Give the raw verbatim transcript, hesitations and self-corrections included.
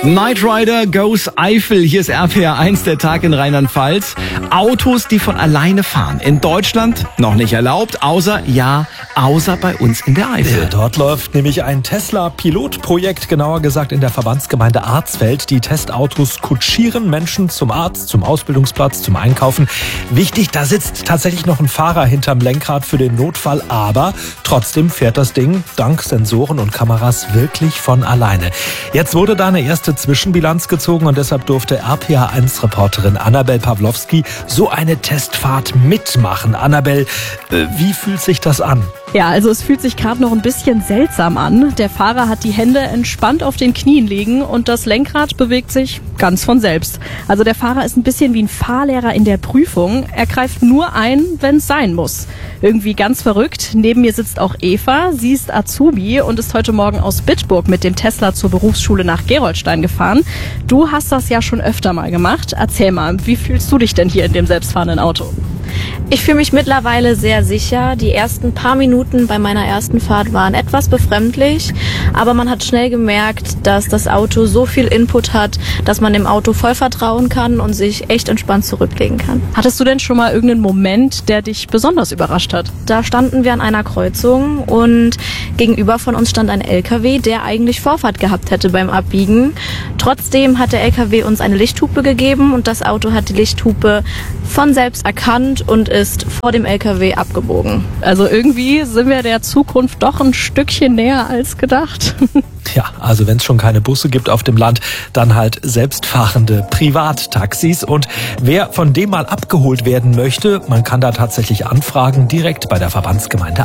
Knight Rider goes Eifel. Hier ist R P R eins, der Tag in Rheinland-Pfalz. Autos, die von alleine fahren. In Deutschland noch nicht erlaubt, außer, ja, außer bei uns in der Eifel. Ja, dort läuft nämlich ein Tesla-Pilotprojekt, genauer gesagt in der Verbandsgemeinde Arzfeld. Die Testautos kutschieren Menschen zum Arzt, zum Ausbildungsplatz, zum Einkaufen. Wichtig, da sitzt tatsächlich noch ein Fahrer hinterm Lenkrad für den Notfall, aber trotzdem fährt das Ding dank Sensoren und Kameras wirklich von alleine. Jetzt wurde da eine erste Zwischenbilanz gezogen und deshalb durfte R P R eins Reporterin Annabel Pawlowski so eine Testfahrt mitmachen. Annabel, äh, wie fühlt sich das an? Ja, also es fühlt sich gerade noch ein bisschen seltsam an. Der Fahrer hat die Hände entspannt auf den Knien liegen und das Lenkrad bewegt sich ganz von selbst. Also der Fahrer ist ein bisschen wie ein Fahrlehrer in der Prüfung. Er greift nur ein, wenn es sein muss. Irgendwie ganz verrückt. Neben mir sitzt auch Eva. Sie ist Azubi und ist heute Morgen aus Bitburg mit dem Tesla zur Berufsschule nach Gerolstein gefahren. Du hast das ja schon öfter mal gemacht. Erzähl mal, wie fühlst du dich denn hier in dem selbstfahrenden Auto? Ich fühle mich mittlerweile sehr sicher. Die ersten paar Minuten bei meiner ersten Fahrt waren etwas befremdlich, aber man hat schnell gemerkt, dass das Auto so viel Input hat, dass man dem Auto voll vertrauen kann und sich echt entspannt zurücklegen kann. Hattest du denn schon mal irgendeinen Moment, der dich besonders überrascht hat? Da standen wir an einer Kreuzung und gegenüber von uns stand ein L K W, der eigentlich Vorfahrt gehabt hätte beim Abbiegen. Trotzdem hat der L K W uns eine Lichthupe gegeben und das Auto hat die Lichthupe von selbst erkannt und ist vor dem L K W abgebogen. Also irgendwie sind wir der Zukunft doch ein Stückchen näher als gedacht. Ja, also wenn es schon keine Busse gibt auf dem Land, dann halt selbstfahrende Privattaxis. Und wer von dem mal abgeholt werden möchte, man kann da tatsächlich anfragen, direkt bei der Verbandsgemeinde